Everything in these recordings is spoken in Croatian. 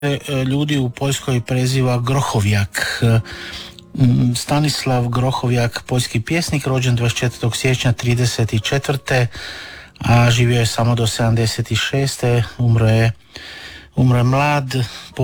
ljudi u Poljskoj preziva Grohovjak. Stanislav Grohovjak, poljski pjesnik, rođen 24. siječnja 34. a živio je samo do 76. Umro je mlad,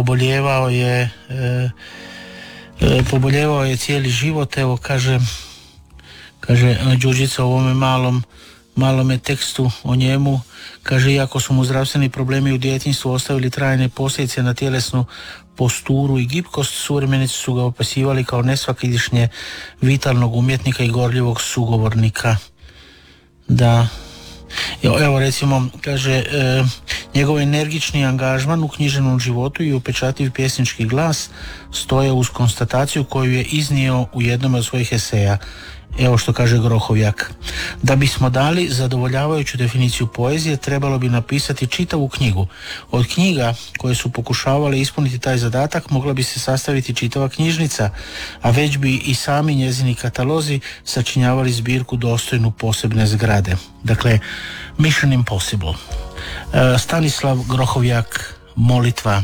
poboljevao je cijeli život. Evo kaže Đurđica u ovome malome tekstu o njemu, kaže, iako su mu zdravstveni problemi u djetinjstvu ostavili trajne posljedice na tjelesnu posturu i gibkost, suvremenici su ga opisivali kao nesvakidišnje vitalnog umjetnika i gorljivog sugovornika. Da, evo recimo, kaže, njegov energični angažman u književnom životu i upečatljiv pjesnički glas stoje uz konstataciju koju je iznio u jednom od svojih eseja. Evo što kaže Grohovjak: da bismo dali zadovoljavajuću definiciju poezije, trebalo bi napisati čitavu knjigu. Od knjiga koje su pokušavale ispuniti taj zadatak mogla bi se sastaviti čitava knjižnica, a već bi i sami njezini katalozi sačinjavali zbirku dostojnu posebne zgrade. Dakle, Mission Impossible. Stanislav Grohovjak, molitva.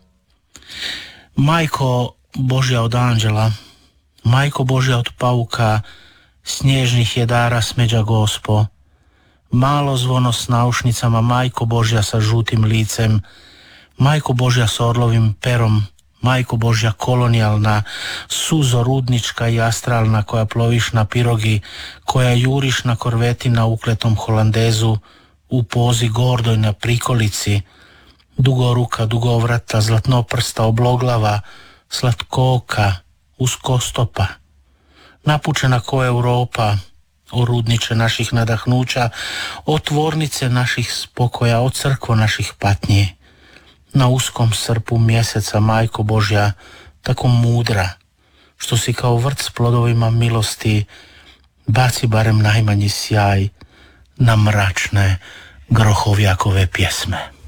Majko Božja od anđela, Majko Božja od pauka, snježnih jedara smeđa Gospo, malo zvono s naušnicama, Majko Božja sa žutim licem, Majko Božja s orlovim perom, Majko Božja kolonijalna, suzorudnička i astralna, koja ploviš na pirogi, koja juriš na korveti na ukletom holandezu, u pozi gordoj na prikolici, dugoruka, dugovrata, zlatnoprsta, obloglava, slatkooka, uskostopa, napučena ko Europa, o rudniče naših nadahnuća, o tvornice naših spokoja, o crkvo naših patnji. Na uskom srpu mjeseca, Majko Božja, tako mudra, što si kao vrt s plodovima milosti, baci barem najmanji sjaj na mračne Grohovjakove pjesme.